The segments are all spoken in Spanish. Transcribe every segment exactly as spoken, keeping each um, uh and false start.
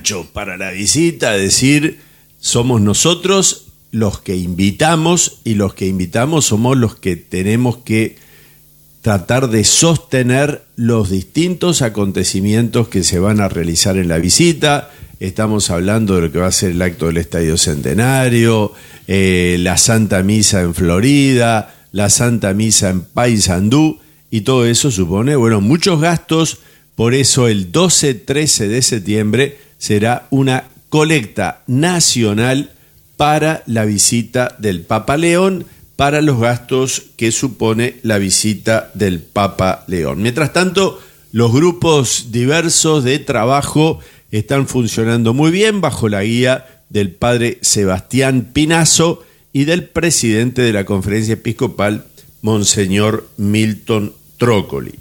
gancho para la visita, es decir, somos nosotros los que invitamos y los que invitamos somos los que tenemos que tratar de sostener los distintos acontecimientos que se van a realizar en la visita. Estamos hablando de lo que va a ser el acto del Estadio Centenario, eh, la Santa Misa en Florida, la Santa Misa en Paysandú, y todo eso supone, bueno, muchos gastos. Por eso el doce trece de septiembre será una colecta nacional para la visita del Papa León, para los gastos que supone la visita del Papa León. Mientras tanto, los grupos diversos de trabajo están funcionando muy bien bajo la guía del padre Sebastián Pinazo y del presidente de la Conferencia Episcopal, Monseñor Milton Trócoli.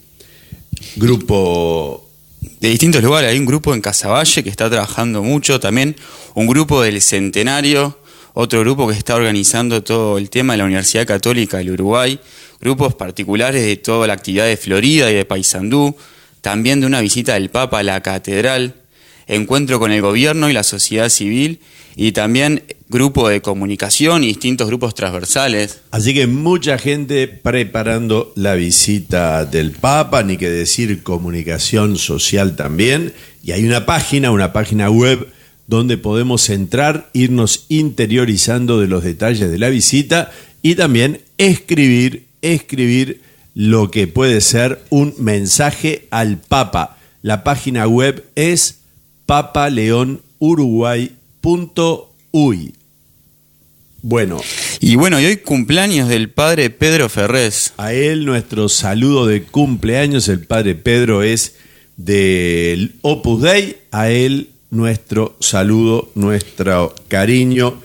Grupo de distintos lugares, hay un grupo en Casaballe que está trabajando mucho, también un grupo del Centenario, otro grupo que está organizando todo el tema de la Universidad Católica del Uruguay, grupos particulares de toda la actividad de Florida y de Paysandú, también de una visita del Papa a la Catedral, encuentro con el gobierno y la sociedad civil, y también grupo de comunicación y distintos grupos transversales. Así que mucha gente preparando la visita del Papa, ni que decir comunicación social también. Y hay una página, una página web donde podemos entrar, irnos interiorizando de los detalles de la visita y también escribir, escribir lo que puede ser un mensaje al Papa. La página web es papaleonuruguay punto uy. Bueno. Y bueno, y hoy cumpleaños del padre Pedro Ferrés. A él nuestro saludo de cumpleaños. El padre Pedro es del Opus Dei. A él nuestro saludo, nuestro cariño.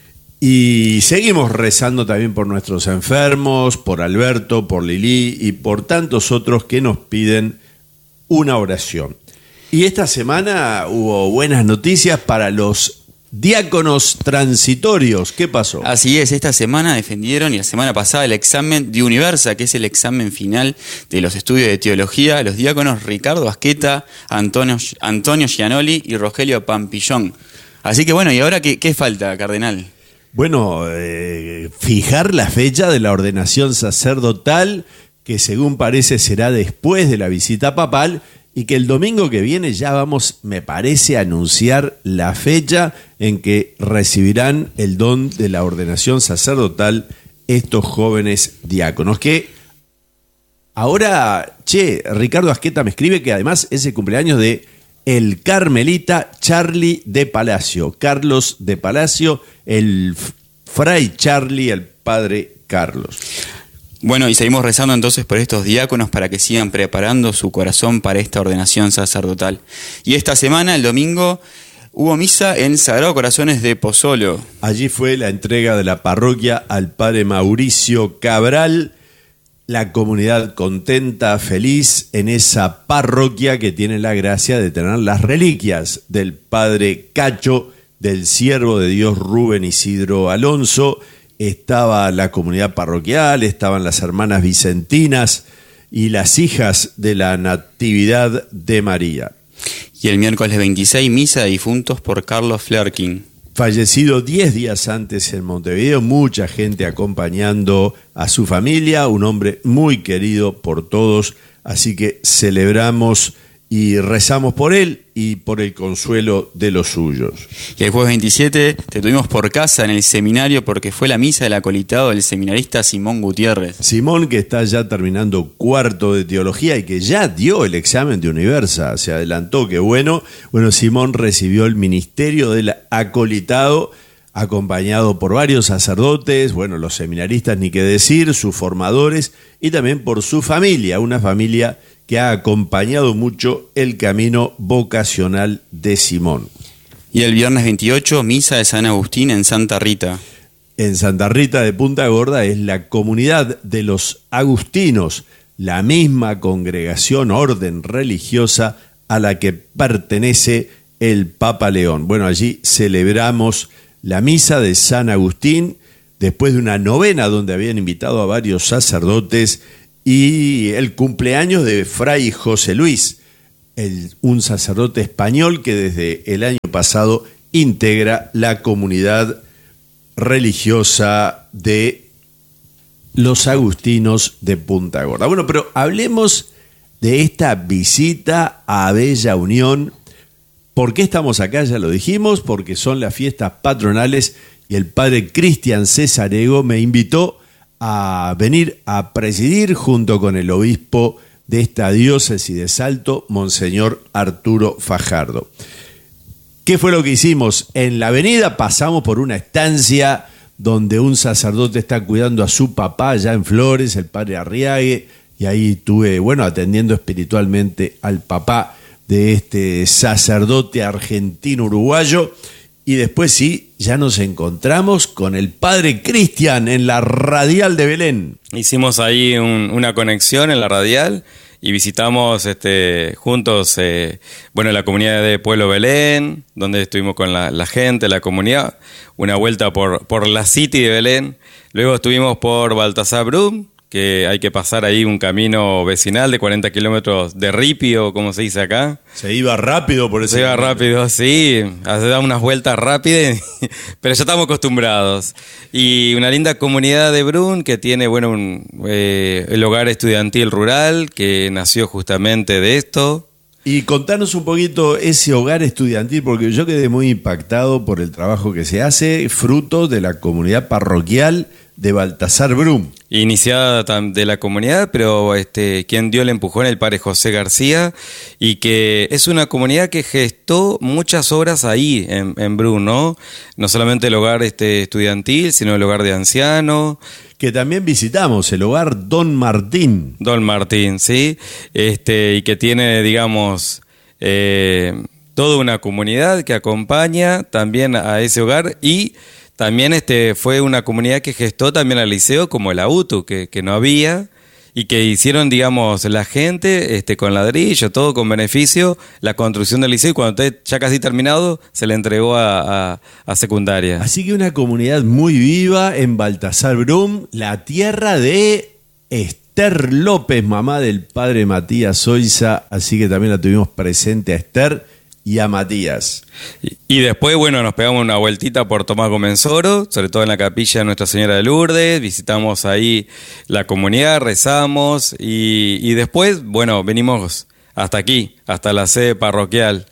Y seguimos rezando también por nuestros enfermos, por Alberto, por Lili y por tantos otros que nos piden una oración. Y esta semana hubo buenas noticias para los diáconos transitorios. ¿Qué pasó? Así es, esta semana defendieron y la semana pasada el examen de Universa, que es el examen final de los estudios de teología, los diáconos Ricardo Asqueta, Antonio, Antonio Gianoli y Rogelio Pampillón. Así que bueno, ¿y ahora qué, qué falta, cardenal? Bueno, eh, fijar la fecha de la ordenación sacerdotal, que según parece será después de la visita papal, y que el domingo que viene ya vamos, me parece, a anunciar la fecha en que recibirán el don de la ordenación sacerdotal estos jóvenes diáconos. Que ahora, che, Ricardo Asqueta me escribe que además es el cumpleaños de el carmelita Charlie de Palacio, Carlos de Palacio, el fray Charlie, el padre Carlos. Bueno, y seguimos rezando entonces por estos diáconos para que sigan preparando su corazón para esta ordenación sacerdotal. Y esta semana, el domingo, hubo misa en Sagrado Corazones de Pozzolo. Allí fue la entrega de la parroquia al padre Mauricio Cabral, la comunidad contenta, feliz en esa parroquia que tiene la gracia de tener las reliquias del padre Cacho, del siervo de Dios Rubén Isidro Alonso. Estaba la comunidad parroquial, estaban las hermanas vicentinas y las hijas de la Natividad de María. Y el miércoles veintiséis, misa de difuntos por Carlos Flerkin. Fallecido diez días antes en Montevideo, mucha gente acompañando a su familia, un hombre muy querido por todos, así que celebramos y rezamos por él y por el consuelo de los suyos. Y el jueves veintisiete te tuvimos por casa en el seminario porque fue la misa del acolitado del seminarista Simón Gutiérrez. Simón, que está ya terminando cuarto de teología y que ya dio el examen de Universa, se adelantó, qué bueno. Bueno, Simón recibió el ministerio del acolitado, acompañado por varios sacerdotes, bueno, los seminaristas ni qué decir, sus formadores y también por su familia, una familia que ha acompañado mucho el camino vocacional de Simón. Y el viernes veintiocho, misa de San Agustín en Santa Rita. En Santa Rita de Punta Gorda es la comunidad de los agustinos, la misma congregación, orden religiosa a la que pertenece el Papa León. Bueno, allí celebramos la misa de San Agustín después de una novena donde habían invitado a varios sacerdotes y el cumpleaños de Fray José Luis, el, un sacerdote español que desde el año pasado integra la comunidad religiosa de los agustinos de Punta Gorda. Bueno, pero hablemos de esta visita a Bella Unión. ¿Por qué estamos acá? Ya lo dijimos, porque son las fiestas patronales y el padre Cristian Cesarego me invitó a venir a presidir junto con el obispo de esta diócesis de Salto, Monseñor Arturo Fajardo. ¿Qué fue lo que hicimos? En la avenida pasamos por una estancia donde un sacerdote está cuidando a su papá allá en Flores, el padre Arriague, y ahí estuve, bueno, atendiendo espiritualmente al papá de este sacerdote argentino-uruguayo. Y después sí, ya nos encontramos con el padre Cristian en la Radial de Belén. Hicimos ahí un, una conexión en la Radial y visitamos este, juntos eh, bueno, la comunidad de Pueblo Belén, donde estuvimos con la, la gente, la comunidad, una vuelta por, por la City de Belén. Luego estuvimos por Baltasar Brum, que hay que pasar ahí un camino vecinal de cuarenta kilómetros de ripio, como se dice acá. Se iba rápido por ese Se iba camino. rápido, sí, hace da unas vueltas rápidas, pero ya estamos acostumbrados. Y una linda comunidad de Brun que tiene, bueno, un, eh, el hogar estudiantil rural, que nació justamente de esto. Y contanos un poquito ese hogar estudiantil, porque yo quedé muy impactado por el trabajo que se hace, fruto de la comunidad parroquial de Baltasar Brum. Iniciada de la comunidad, pero este, quien dio el empujón el padre José García, y que es una comunidad que gestó muchas obras ahí en, en Brum, ¿no? No solamente el hogar este, estudiantil, sino el hogar de ancianos. Que también visitamos, el hogar Don Martín. Don Martín, sí, este, y que tiene, digamos, eh, toda una comunidad que acompaña también a ese hogar, y también este, fue una comunidad que gestó también al liceo, como el A U T U, que, que no había, y que hicieron, digamos, la gente este, con ladrillo, todo con beneficio, la construcción del liceo, y cuando esté ya casi terminado, se le entregó a, a, a secundaria. Así que una comunidad muy viva en Baltasar Brum, la tierra de Esther López, mamá del padre Matías Oiza, así que también la tuvimos presente a Esther y a Matías. Y, y después, bueno, nos pegamos una vueltita por Tomás Gomenzoro, sobre todo en la capilla de Nuestra Señora de Lourdes, visitamos ahí la comunidad, rezamos, y, y después, bueno, venimos hasta aquí, hasta la sede parroquial.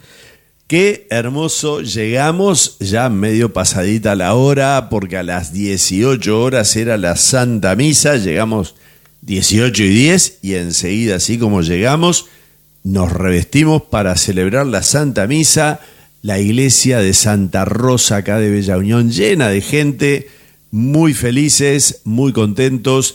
Qué hermoso, llegamos ya medio pasadita la hora, porque a las dieciocho horas era la Santa Misa, llegamos dieciocho y diez, y enseguida, así como llegamos, nos revestimos para celebrar la Santa Misa, la iglesia de Santa Rosa acá de Bella Unión, llena de gente, muy felices, muy contentos,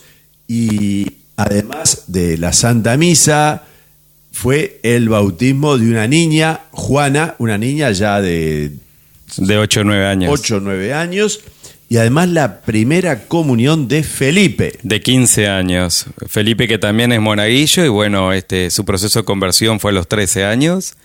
y además de la Santa Misa, fue el bautismo de una niña, Juana, una niña ya de De ocho o nueve años. ocho o nueve años, y además la primera comunión de Felipe. De quince años. Felipe, que también es monaguillo, y bueno, este, su proceso de conversión fue a los trece años,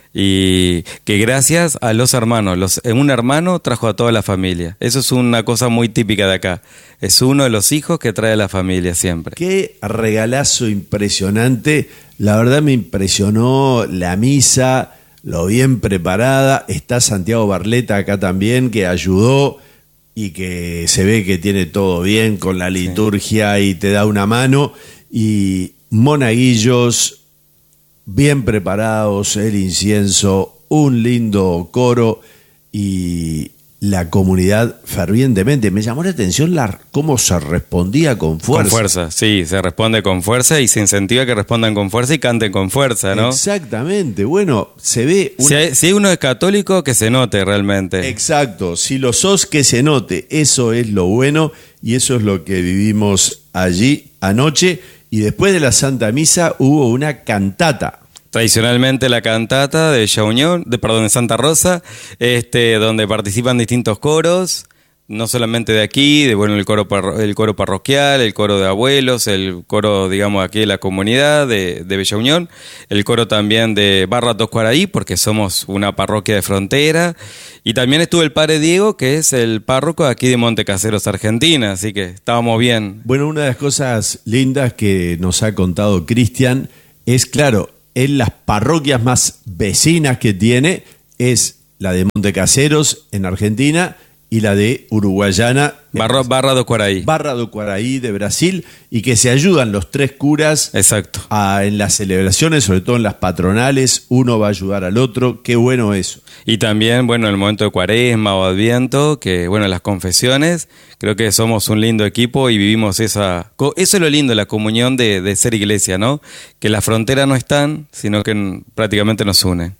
y que gracias a los hermanos, los, un hermano trajo a toda la familia. Eso es una cosa muy típica de acá. Es uno de los hijos que trae a la familia siempre. Qué regalazo impresionante. La verdad me impresionó la misa, lo bien preparada. Está Santiago Barleta acá también, que ayudó y que se ve que tiene todo bien con la liturgia, sí, y te da una mano. Y monaguillos bien preparados, el incienso, un lindo coro y la comunidad fervientemente. Me llamó la atención la, cómo se respondía con fuerza. Con fuerza, sí, se responde con fuerza y se incentiva que respondan con fuerza y canten con fuerza, ¿no? Exactamente, bueno, se ve... Una... Si, hay, si uno es católico, que se note realmente. Exacto, si lo sos, que se note, eso es lo bueno y eso es lo que vivimos allí anoche. Y después de la Santa Misa hubo una cantata. Tradicionalmente la cantata de Bella Unión, de, perdón, de Santa Rosa, este, donde participan distintos coros, no solamente de aquí, de bueno el coro parro, el coro parroquial, el coro de abuelos, el coro, digamos, aquí de la comunidad de, de Bella Unión, el coro también de Barra Toscuaraí, porque somos una parroquia de frontera, y también estuvo el padre Diego, que es el párroco aquí de Montecaseros, Argentina, así que estábamos bien. Bueno, una de las cosas lindas que nos ha contado Cristian es, claro, en las parroquias más vecinas que tiene es la de Montecaseros en Argentina y la de Uruguayana, Barra, Barra do Quaraí. Barra do Quaraí de Brasil, y que se ayudan los tres curas. Exacto. A, en las celebraciones, sobre todo en las patronales, uno va a ayudar al otro. Qué bueno eso. Y también, bueno, en el momento de Cuaresma o Adviento, que bueno, las confesiones, creo que somos un lindo equipo y vivimos esa... Eso es lo lindo, la comunión de, de ser iglesia, ¿no? Que las fronteras no están, sino que prácticamente nos unen.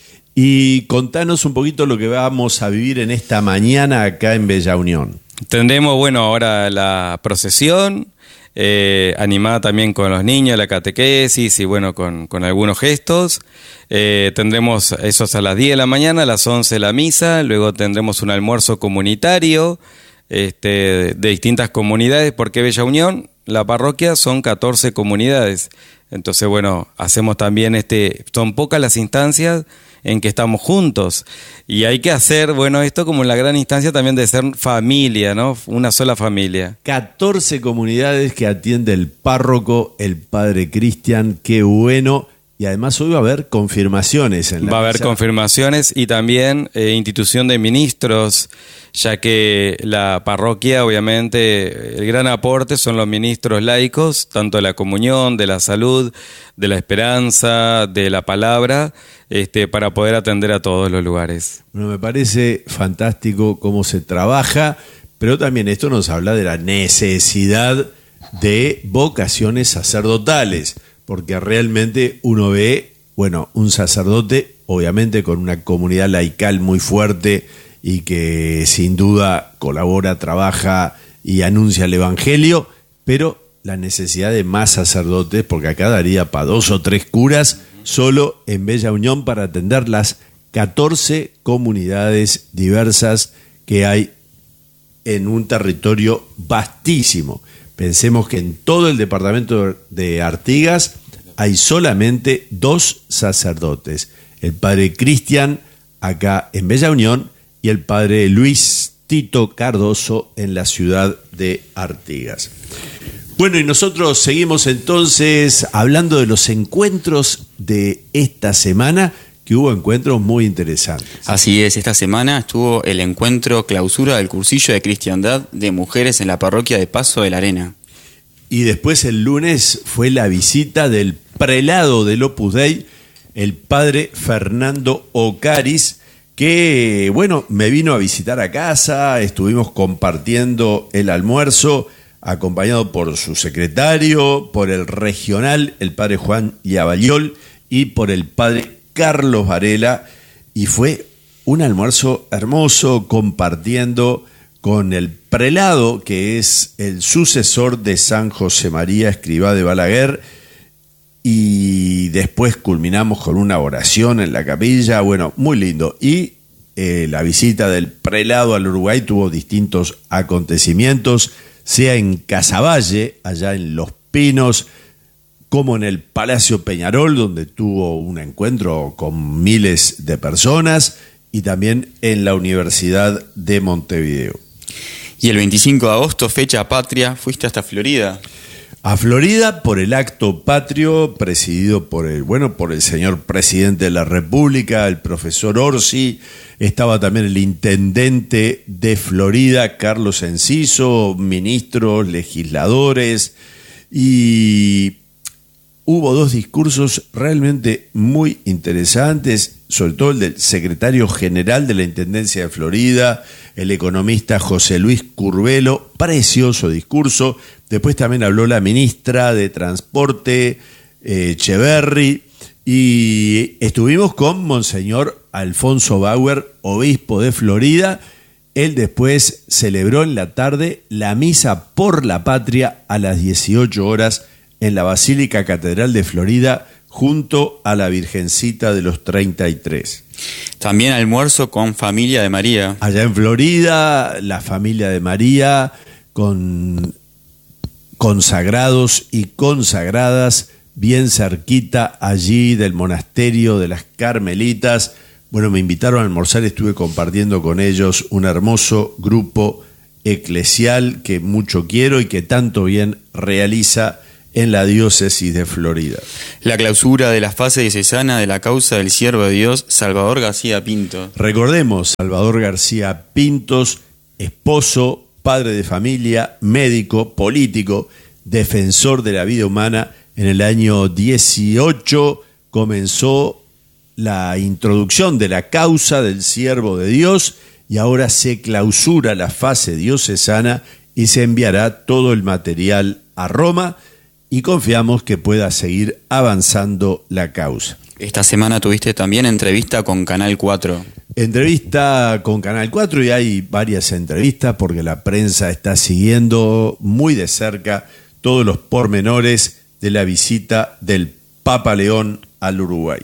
Y contanos un poquito lo que vamos a vivir en esta mañana acá en Bella Unión. Tendremos, bueno, ahora la procesión, eh, animada también con los niños, la catequesis y bueno, con, con algunos gestos. Eh, tendremos esos a las diez de la mañana, a las once la misa, luego tendremos un almuerzo comunitario este, de distintas comunidades, porque Bella Unión, la parroquia, son catorce comunidades. Entonces, bueno, hacemos también, este, son pocas las instancias en que estamos juntos, y hay que hacer, bueno, esto como la gran instancia también de ser familia, ¿no? Una sola familia. catorce comunidades que atiende el párroco, el padre Cristian, qué bueno. Y además hoy va a haber confirmaciones en la Va a haber misa. confirmaciones y también eh, institución de ministros, ya que la parroquia, obviamente, el gran aporte son los ministros laicos, tanto de la comunión, de la salud, de la esperanza, de la palabra, este, para poder atender a todos los lugares. Bueno, me parece fantástico cómo se trabaja, pero también esto nos habla de la necesidad de vocaciones sacerdotales, porque realmente uno ve, bueno, un sacerdote, obviamente con una comunidad laical muy fuerte y que sin duda colabora, trabaja y anuncia el evangelio, pero la necesidad de más sacerdotes, porque acá daría para dos o tres curas solo en Bella Unión para atender las catorce comunidades diversas que hay en un territorio vastísimo. Pensemos que en todo el departamento de Artigas hay solamente dos sacerdotes, el padre Cristian acá en Bella Unión y el padre Luis Tito Cardoso en la ciudad de Artigas. Bueno, y nosotros seguimos entonces hablando de los encuentros de esta semana, que hubo encuentros muy interesantes. Así es, esta semana estuvo el encuentro clausura del cursillo de cristiandad de mujeres en la parroquia de Paso de la Arena. Y después el lunes fue la visita del prelado del Opus Dei, el padre Fernando Ocaris, que, bueno, me vino a visitar a casa, estuvimos compartiendo el almuerzo, acompañado por su secretario, por el regional, el padre Juan Yavaliol, y por el padre Carlos Varela, y fue un almuerzo hermoso compartiendo con el prelado, que es el sucesor de San José María Escrivá de Balaguer, y después culminamos con una oración en la capilla, bueno, muy lindo. Y eh, la visita del prelado al Uruguay tuvo distintos acontecimientos, sea en Casaballe, allá en Los Pinos, como en el Palacio Peñarol, donde tuvo un encuentro con miles de personas, y también en la Universidad de Montevideo. Y el veinticinco de agosto, fecha patria, fuiste hasta Florida. A Florida por el acto patrio presidido por el, bueno, por el señor presidente de la República, el profesor Orsi. Estaba también el intendente de Florida, Carlos Enciso, ministros, legisladores, y hubo dos discursos realmente muy interesantes, sobre todo el del secretario general de la Intendencia de Florida, el economista José Luis Curvelo, precioso discurso. Después también habló la ministra de Transporte, eh, Echeverry, y estuvimos con Monseñor Alfonso Bauer, obispo de Florida. Él después celebró en la tarde la misa por la patria a las dieciocho horas en la Basílica Catedral de Florida, junto a la Virgencita de los treinta y tres. También almuerzo con Familia de María. Allá en Florida, la Familia de María, con consagrados y consagradas, bien cerquita allí del monasterio de las Carmelitas. Bueno, me invitaron a almorzar, estuve compartiendo con ellos un hermoso grupo eclesial que mucho quiero y que tanto bien realiza en la diócesis de Florida. La clausura de la fase diocesana de la causa del siervo de Dios, Salvador García Pinto. Recordemos, Salvador García Pintos, esposo, padre de familia, médico, político, defensor de la vida humana. En el año dieciocho comenzó la introducción de la causa del siervo de Dios y ahora se clausura la fase diocesana y se enviará todo el material a Roma y confiamos que pueda seguir avanzando la causa. Esta semana tuviste también entrevista con Canal cuatro. Entrevista con Canal cuatro y hay varias entrevistas porque la prensa está siguiendo muy de cerca todos los pormenores de la visita del Papa León al Uruguay.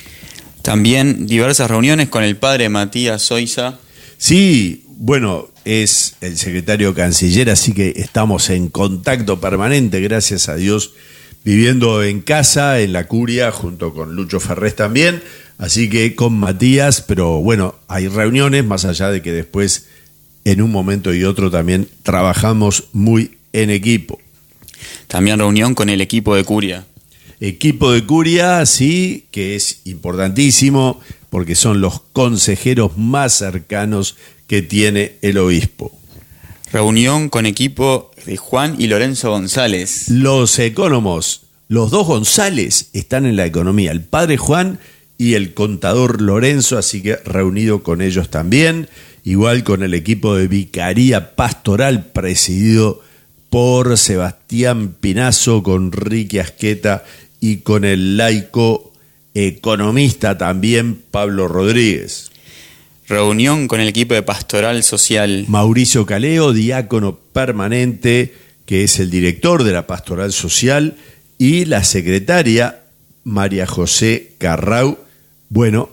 También diversas reuniones con el padre Matías Soiza. Sí, bueno, es el secretario canciller, así que estamos en contacto permanente, gracias a Dios, viviendo en casa, en la curia, junto con Lucho Ferrés también, así que con Matías, pero bueno, hay reuniones, más allá de que después, en un momento y otro, también trabajamos muy en equipo. También reunión con el equipo de curia. Equipo de curia, sí, que es importantísimo, porque son los consejeros más cercanos que tiene el obispo. Reunión con equipo de Juan y Lorenzo González. Los ecónomos, los dos González están en la economía, el padre Juan y el contador Lorenzo, así que reunido con ellos también, igual con el equipo de Vicaría Pastoral presidido por Sebastián Pinazo, con Ricky Asqueta y con el laico economista también Pablo Rodríguez. Reunión con el equipo de Pastoral Social. Mauricio Caleo, diácono permanente, que es el director de la Pastoral Social, y la secretaria María José Carrau. Bueno,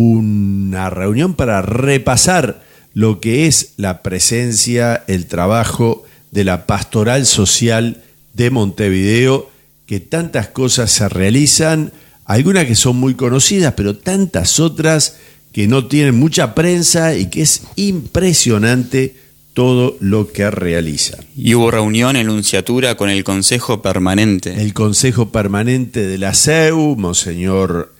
una reunión para repasar lo que es la presencia, el trabajo de la Pastoral Social de Montevideo, que tantas cosas se realizan, algunas que son muy conocidas, pero tantas otras que no tienen mucha prensa y que es impresionante todo lo que realiza. Y hubo reunión en Nunciatura con el Consejo Permanente. El Consejo Permanente de la C E U, Monseñor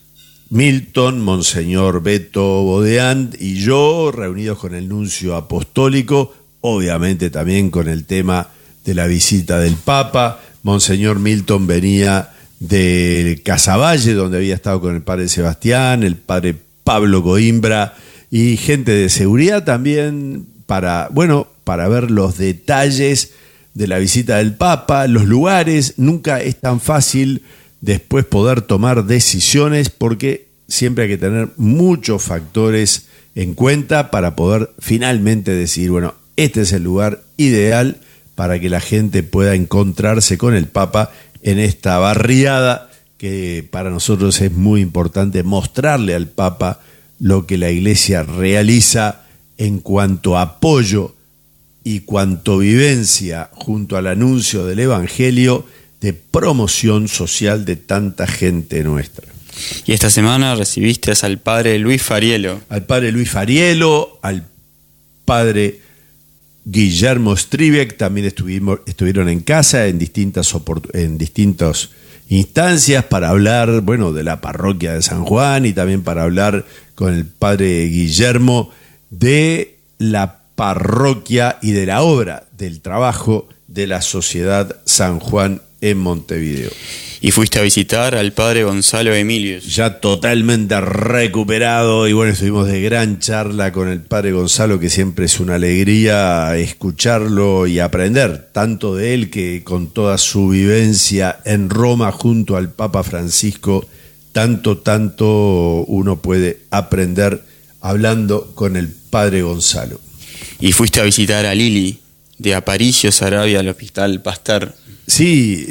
Milton, Monseñor Beto Bodeán y yo, reunidos con el Nuncio Apostólico, obviamente también con el tema de la visita del Papa. Monseñor Milton venía de Casaballe, donde había estado con el padre Sebastián, el padre Pablo Coimbra y gente de seguridad también para, bueno, para ver los detalles de la visita del Papa, los lugares. Nunca es tan fácil después poder tomar decisiones porque siempre hay que tener muchos factores en cuenta para poder finalmente decidir, bueno, este es el lugar ideal para que la gente pueda encontrarse con el Papa en esta barriada que para nosotros es muy importante mostrarle al Papa lo que la Iglesia realiza en cuanto a apoyo y cuanto vivencia junto al anuncio del Evangelio de promoción social de tanta gente nuestra. Y esta semana recibiste al padre Luis Farielo. Al padre Luis Farielo, al padre Guillermo Stribeck, también estuvimos, estuvieron en casa en distintas, en distintas instancias para hablar, bueno, de la parroquia de San Juan y también para hablar con el padre Guillermo de la parroquia y de la obra del trabajo de la Sociedad San Juan en Montevideo. Y fuiste a visitar al padre Gonzalo Emilius. Ya totalmente recuperado y bueno, estuvimos de gran charla con el padre Gonzalo, que siempre es una alegría escucharlo y aprender, tanto de él que con toda su vivencia en Roma junto al Papa Francisco, tanto, tanto uno puede aprender hablando con el padre Gonzalo. Y fuiste a visitar a Lili de Aparicio, Sarabia, al Hospital Pasteur. Sí,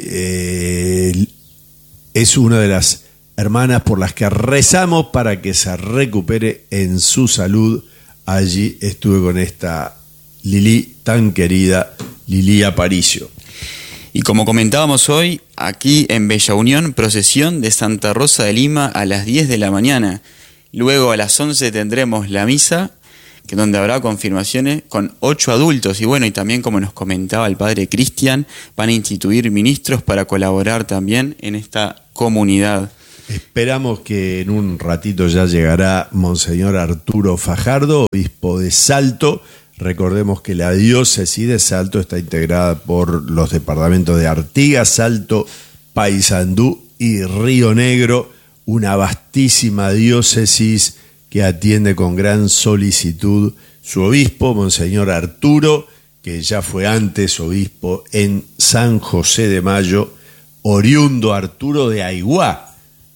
eh, es una de las hermanas por las que rezamos para que se recupere en su salud. Allí estuve con esta Lili tan querida, Lili Aparicio. Y como comentábamos hoy, aquí en Bella Unión, procesión de Santa Rosa de Lima a las diez de la mañana. Luego a las once tendremos la misa que donde habrá confirmaciones con ocho adultos. Y bueno, y también, como nos comentaba el padre Cristian, van a instituir ministros para colaborar también en esta comunidad. Esperamos que en un ratito ya llegará Monseñor Arturo Fajardo, obispo de Salto. Recordemos que la diócesis de Salto está integrada por los departamentos de Artigas, Salto, Paysandú y Río Negro, una vastísima diócesis que atiende con gran solicitud su obispo, Monseñor Arturo, que ya fue antes obispo en San José de Mayo, oriundo Arturo de Aiguá,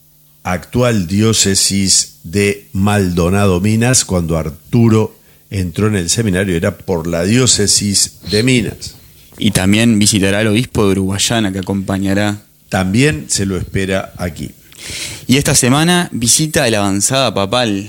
actual diócesis de Maldonado, Minas. Cuando Arturo entró en el seminario era por la diócesis de Minas. Y también visitará al obispo de Uruguayana, que acompañará. También se lo espera aquí. Y esta semana visita la avanzada papal.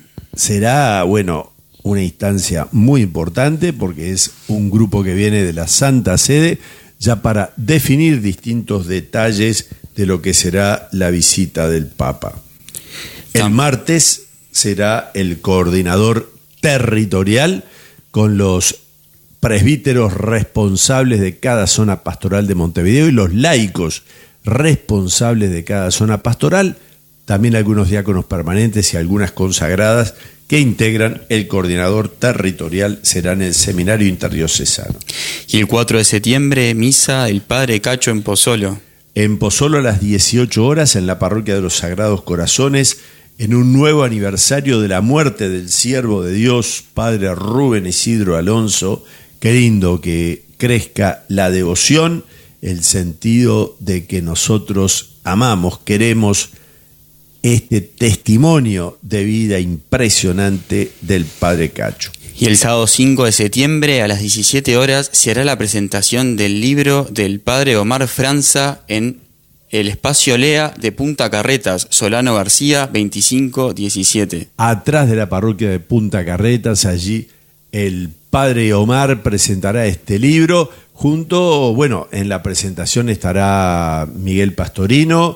Será, bueno, una instancia muy importante porque es un grupo que viene de la Santa Sede ya para definir distintos detalles de lo que será la visita del Papa. El martes será el coordinador territorial con los presbíteros responsables de cada zona pastoral de Montevideo y los laicos responsables de cada zona pastoral, también algunos diáconos permanentes y algunas consagradas que integran el coordinador territorial serán el seminario interdiocesano. Y el cuatro de septiembre, misa del Padre Cacho en Pozzolo. En Pozzolo a las dieciocho horas, en la parroquia de los Sagrados Corazones, en un nuevo aniversario de la muerte del siervo de Dios, Padre Rubén Isidro Alonso. Qué lindo que crezca la devoción, el sentido de que nosotros amamos, queremos este testimonio de vida impresionante del Padre Cacho. Y el sábado cinco de septiembre a las diecisiete horas se hará la presentación del libro del Padre Omar Franza en el espacio Lea de Punta Carretas, Solano García, veinticinco diecisiete. Atrás de la parroquia de Punta Carretas, allí el Padre Omar presentará este libro. Junto, bueno, en la presentación estará Miguel Pastorino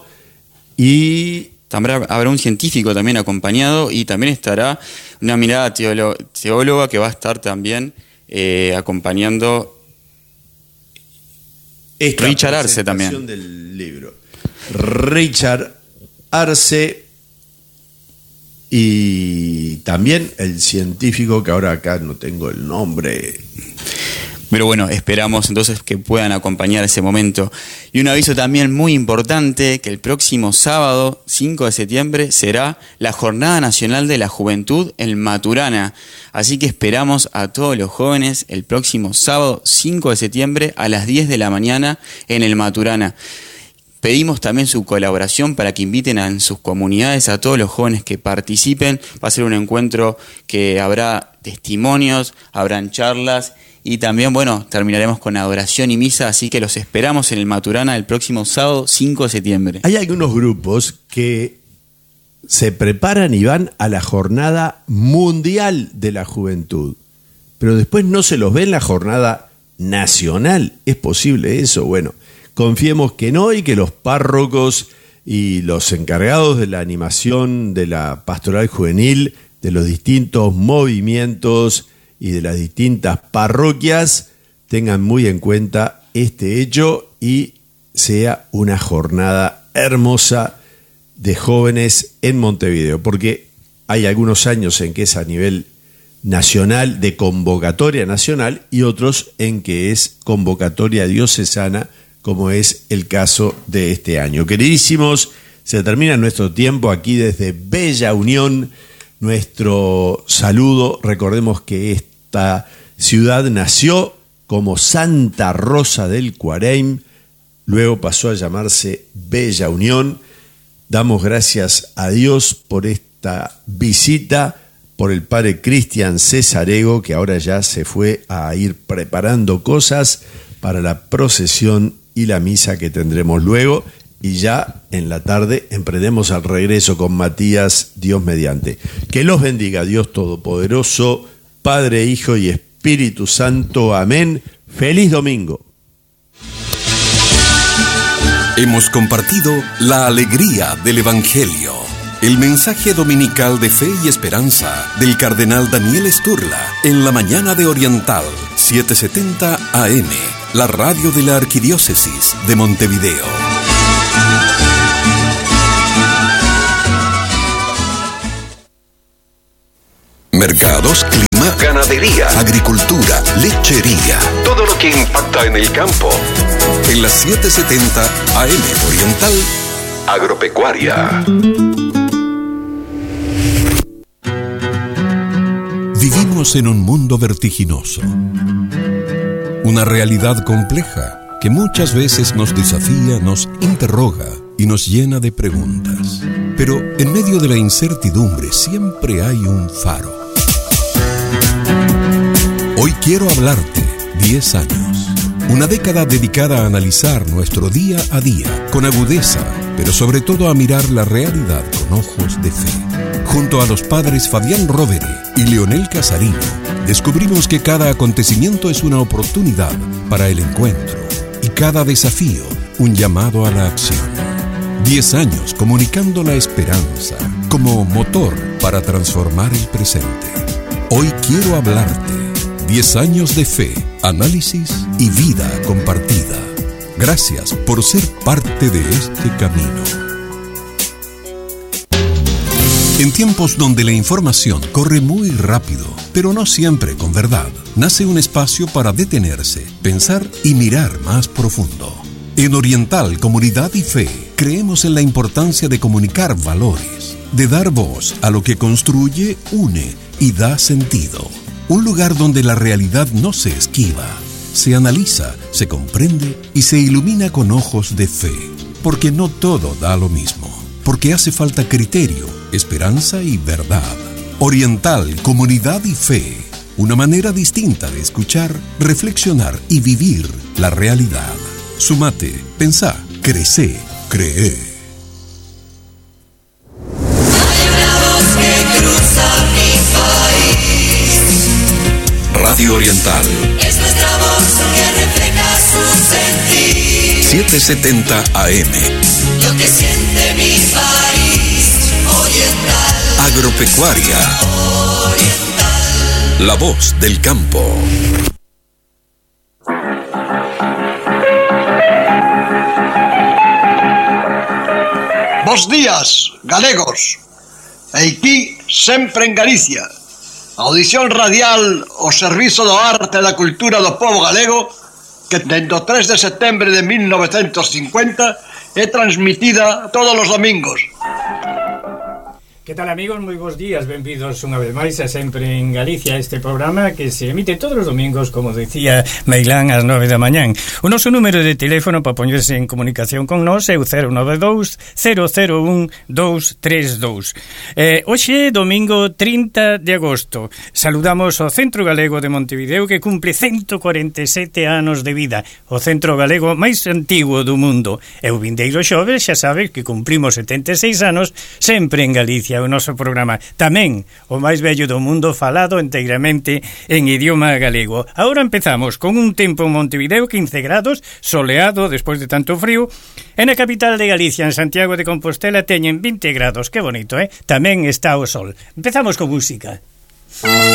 y También habrá un científico también acompañado y también estará una mirada teolo- teóloga que va a estar también eh, acompañando esta Richard Arce también. Del libro. Richard Arce y también el científico que ahora acá no tengo el nombre. Pero bueno, esperamos entonces que puedan acompañar ese momento. Y un aviso también muy importante, que el próximo sábado, cinco de septiembre, será la Jornada Nacional de la Juventud en Maturana. Así que esperamos a todos los jóvenes el próximo sábado, cinco de septiembre, a las diez de la mañana en el Maturana. Pedimos también su colaboración para que inviten a, en sus comunidades a todos los jóvenes que participen. Va a ser un encuentro que habrá testimonios, habrán charlas y también, bueno, terminaremos con adoración y misa, así que los esperamos en el Maturana el próximo sábado cinco de septiembre. Hay algunos grupos que se preparan y van a la Jornada Mundial de la Juventud, pero después no se los ve en la Jornada Nacional. ¿Es posible eso? Bueno, confiemos que no y que los párrocos y los encargados de la animación de la pastoral juvenil, de los distintos movimientos y de las distintas parroquias tengan muy en cuenta este hecho y sea una jornada hermosa de jóvenes en Montevideo, porque hay algunos años en que es a nivel nacional, de convocatoria nacional, y otros en que es convocatoria diocesana, como es el caso de este año. Queridísimos, se termina nuestro tiempo aquí desde Bella Unión. Nuestro saludo, recordemos que esta ciudad nació como Santa Rosa del Cuareim, luego pasó a llamarse Bella Unión. Damos gracias a Dios por esta visita, por el padre Cristian Cesarego, que ahora ya se fue a ir preparando cosas para la procesión y la misa que tendremos luego. Y ya en la tarde emprendemos al regreso con Matías, Dios mediante. Que los bendiga Dios Todopoderoso, Padre, Hijo y Espíritu Santo. Amén. Feliz domingo. Hemos compartido la alegría del Evangelio. El mensaje dominical de fe y esperanza del cardenal Daniel Sturla en la mañana de Oriental, setecientos setenta A M, la radio de la Arquidiócesis de Montevideo. Mercados, clima, ganadería, agricultura, lechería, todo lo que impacta en el campo. En la setecientos setenta A M Oriental, Agropecuaria. Vivimos en un mundo vertiginoso, una realidad compleja que muchas veces nos desafía, nos interroga y nos llena de preguntas. Pero en medio de la incertidumbre siempre hay un faro. Hoy quiero hablarte, diez años, una década dedicada a analizar nuestro día a día con agudeza, pero sobre todo a mirar la realidad con ojos de fe. Junto a los padres Fabián Rovere y Leonel Casarino, descubrimos que cada acontecimiento es una oportunidad para el encuentro y cada desafío un llamado a la acción. Diez años comunicando la esperanza como motor para transformar el presente. Hoy quiero hablarte. Diez años de fe, análisis y vida compartida. Gracias por ser parte de este camino. En tiempos donde la información corre muy rápido, pero no siempre con verdad, nace un espacio para detenerse, pensar y mirar más profundo. En Oriental, Comunidad y Fe, creemos en la importancia de comunicar valores, de dar voz a lo que construye, une y da sentido. Un lugar donde la realidad no se esquiva, se analiza, se comprende y se ilumina con ojos de fe. Porque no todo da lo mismo. Porque hace falta criterio, esperanza y verdad. Oriental, Comunidad y Fe. Una manera distinta de escuchar, reflexionar y vivir la realidad. Sumate, pensá, crecé, cree. Radio Oriental es nuestra voz que refleja su sentir. setecientos setenta A M. Lo que siente mi país. Oriental. Agropecuaria. Oriental. La voz del campo. Bos días, galegos. Aquí, sempre en Galicia. Audición radial ao servizo do arte e da cultura do povo galego que dende o tres de setembro de mil novecentos cincuenta é transmitida todos os domingos. Que tal, amigos? Moi bons días, benvidos unha vez máis a Sempre en Galicia, este programa que se emite todos os domingos, como decía Meilán, ás nove da mañán. O noso número de teléfono para poñerse en comunicación con nós é o cero nove dous, cero cero un, dous tres dous. Eh, hoxe, domingo trinta de agosto, saludamos ao Centro Galego de Montevideo que cumple ciento cuarenta e sete anos de vida, o centro galego máis antigo do mundo. E o vindeiro xoves, xa sabes que cumprimos setenta e seis anos sempre en Galicia, o noso programa, tamén o máis bello do mundo falado integramente en idioma galego. Ahora empezamos con un tempo en Montevideo, quince grados, soleado despois de tanto frío. En a capital de Galicia, en Santiago de Compostela, teñen vinte grados, que bonito, eh? Tamén está o sol. Empezamos con música.